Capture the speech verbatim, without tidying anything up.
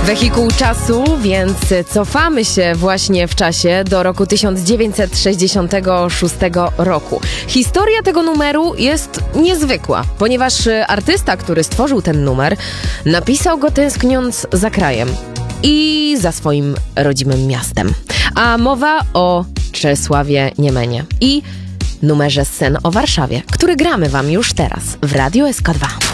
Wehikuł czasu, więc cofamy się właśnie w czasie do roku tysiąc dziewięćset sześćdziesiątego szóstego roku. Historia tego numeru jest niezwykła, ponieważ artysta, który stworzył ten numer, napisał go tęskniąc za krajem i za swoim rodzimym miastem. A mowa o Czesławie Niemenie i numerze Sen o Warszawie, który gramy wam już teraz w Radiu S K dwa.